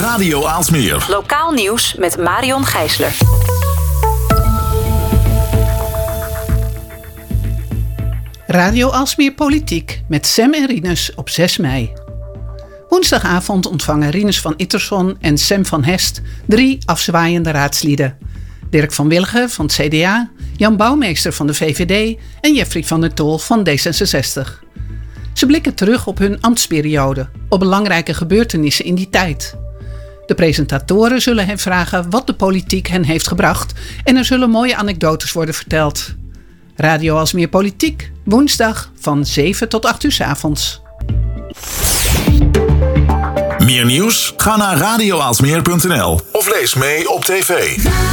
Radio Aalsmeer. Lokaal nieuws met Marion Gijsler. Radio Aalsmeer Politiek met Sam en Rinus op 6 mei. Woensdagavond ontvangen Rinus van Itterson en Sam van Hest 3 afzwaaiende raadslieden. Dirk van Willigen van het CDA, Jan Bouwmeester van de VVD en Jeffrey van der Tol van D66. Ze blikken terug op hun ambtsperiode, op belangrijke gebeurtenissen in die tijd. De presentatoren zullen hen vragen wat de politiek hen heeft gebracht en er zullen mooie anekdotes worden verteld. Radio Aalsmeer Politiek, woensdag van 7 tot 8 uur 's avonds. Meer nieuws? Ga naar radioaalsmeer.nl of lees mee op tv.